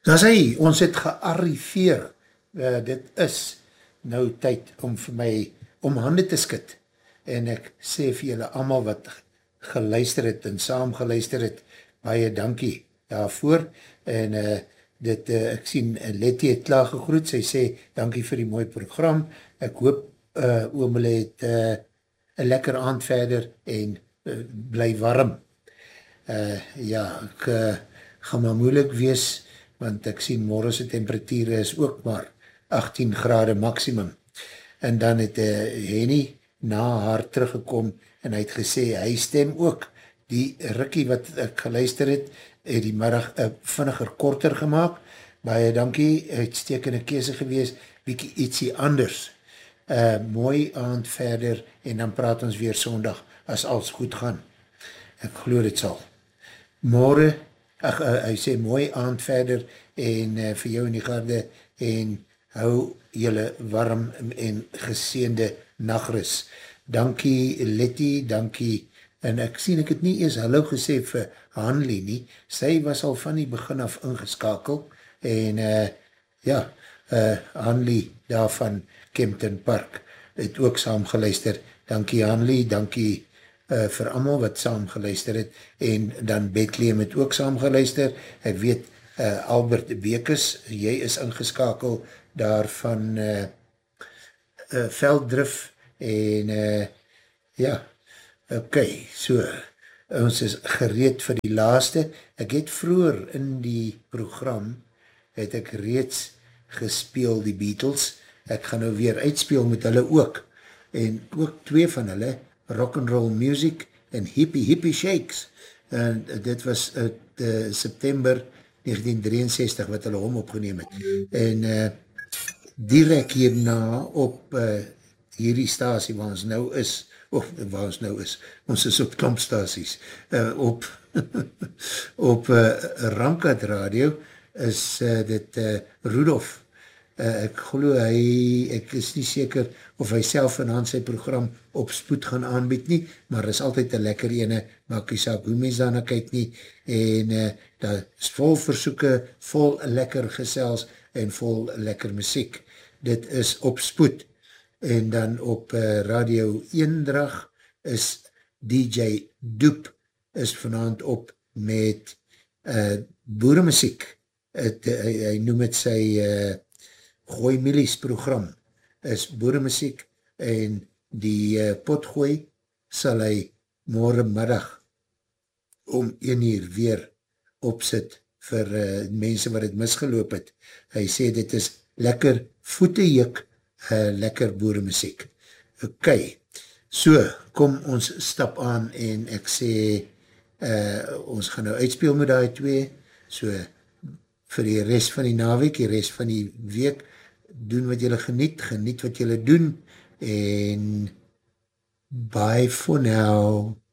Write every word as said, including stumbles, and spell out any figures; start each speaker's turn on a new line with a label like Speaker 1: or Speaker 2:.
Speaker 1: Daar sê, ons het gearriveer, uh, dit is nou tyd om vir my, om hande te skit, en ek sê vir julle allemaal wat geluister het en saam geluister het, baie dankie daarvoor, en uh, dit, uh, ek sien, Letty het klaar gegroet, sy sê, dankie vir die mooie program, ek hoop, uh, oom hulle het uh, een lekker aand verder, en uh, bly warm. Uh, ja, ek uh, gaan maar moeilik wees, want ek sien morgense temperatuur is ook maar achttien grade maximum. En dan het uh, Henny na haar teruggekom en hy het gesê, hy stem ook die rikkie wat ek geluister het, het die middag uh, vinniger korter gemaakt. Baie dankie, uitstekende kese gewees, bykie ietsie anders. Uh, mooi aand verder en dan praat ons weer sondag as alles goed gaan. Ek glo dit sal. Morgen, ach, uh, hy sê mooi aand verder en uh, vir jou in die garde en hou jylle warm en geseende nachtrus. Dankie Letty, dankie, en ek sien ek het nie eers hallo gesê vir Hanlie nie, sy was al van die begin af ingeskakel en uh, ja, uh, Hanlie daar van Kempton Park het ook saam geluister. Dankie Hanlie, dankie Uh, vir allemaal wat saam geluister het, en dan Bethlehem het ook saam geluister. Ek weet, uh, Albert Bekes, jy is ingeskakel daar van uh, uh, Velddrif, en uh, ja, ok, so, ons is gereed vir die laaste. Ek het vroeger in die program, het ek reeds gespeel die Beatles, ek gaan nou weer uitspeel met hulle ook, en ook twee van hulle, Rock'n'Roll Music en Hippie Hippie Shakes. En dit was uh, uh, September negentien drieënzestig wat hulle hom opgeneem het. En uh, direct hierna op uh, hierdie stasie waar ons nou is, of waar ons nou is, ons is op klompstasies, uh, op, op uh, Ramkat Radio is uh, dit uh, Rudolf. Uh, ek glo hy, ek is nie seker of hy self en aan sy program op spoed gaan aanbied nie, maar is altyd een lekker ene, maak jy saak hoe mens daarna kyk nie, en uh, daar is vol versoeke, vol lekker gesels, en vol lekker muziek. Dit is op spoed, en dan op uh, Radio Eendrag is D J Doep, is vanavond op met uh, boeremuziek. Het, uh, hy, hy noem het sy uh, Gooi Milies program is boeremuziek en die uh, potgooi sal hy morgenmiddag om een uur weer opsit vir uh, mense wat het misgeloop het. Hy sê dit is lekker voetejuk, uh, lekker boeremuziek. Ok, so kom ons stap aan en ek sê uh, ons gaan nou uitspeel met die twee, so vir die rest van die naweek, die rest van die week, doen wat jylle geniet, geniet wat jylle doen, en bye for now.